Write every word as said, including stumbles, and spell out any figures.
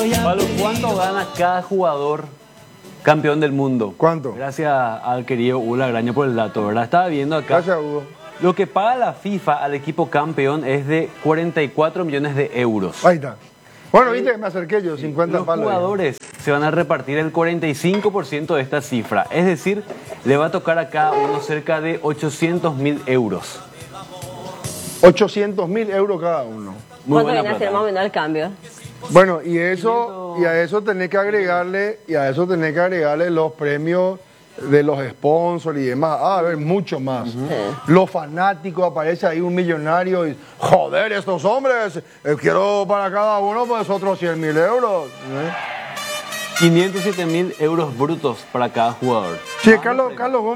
Pablo, ¿cuánto gana cada jugador campeón del mundo? ¿Cuánto? Gracias al querido Hugo Lagraña por el dato, ¿verdad? Estaba viendo acá. Gracias, Hugo. Lo que paga la FIFA al equipo campeón es de cuarenta y cuatro millones de euros. Ahí está. Bueno, viste que me acerqué yo, cincuenta Los palos. jugadores se van a repartir el cuarenta y cinco por ciento de esta cifra. Es decir, le va a tocar a cada uno cerca de ochocientos mil euros. ochocientos mil euros cada uno. Muy ¿Cuánto buena viene a ser plata. más o menos el cambio? Bueno, y eso, y a eso tenés que agregarle, y a eso tenés que agregarle los premios de los sponsors y demás. Ah, a ver, mucho más. Sí. Los fanáticos, aparece ahí un millonario y, joder, estos hombres, eh, quiero para cada uno pues otros cien mil euros. ¿eh? quinientos siete mil euros brutos para cada jugador. Sí, Carlos, Carlos Gómez.